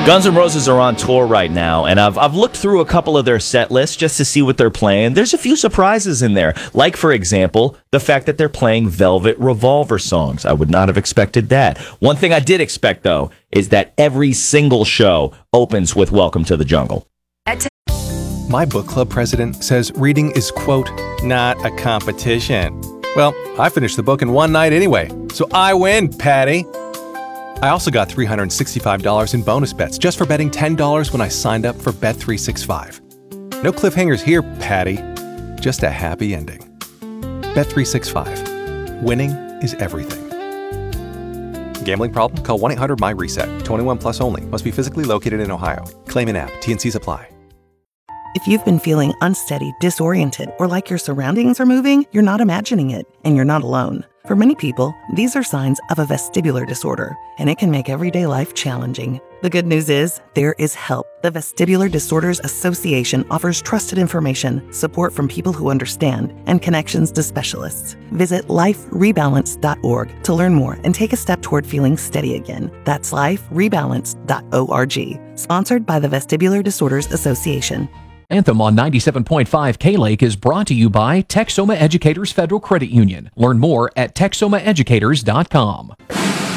Guns N' Roses are on tour right now, and I've looked through a couple of their set lists just to see what they're playing. There's a few surprises in there, like, for example, the fact that they're playing Velvet Revolver songs. I would not have expected that. One thing I did expect, though, is that every single show opens with Welcome to the Jungle. My book club president says reading is, quote, not a competition. Well, I finished the book in one night anyway, so I win, Patty. I also got $365 in bonus bets just for betting $10 when I signed up for Bet365. No cliffhangers here, Patty. Just a happy ending. Bet365. Winning is everything. Gambling problem? Call 1-800-MY-RESET. 21 plus only. Must be physically located in Ohio. Claim in app. T&Cs apply. If you've been feeling unsteady, disoriented, or like your surroundings are moving, you're not imagining it, and you're not alone. For many people, these are signs of a vestibular disorder, and it can make everyday life challenging. The good news is, there is help. The Vestibular Disorders Association offers trusted information, support from people who understand, and connections to specialists. Visit liferebalance.org to learn more and take a step toward feeling steady again. That's liferebalance.org. Sponsored by the Vestibular Disorders Association. Anthem on 97.5 K-Lake is brought to you by Texoma Educators Federal Credit Union. Learn more at texomaeducators.com.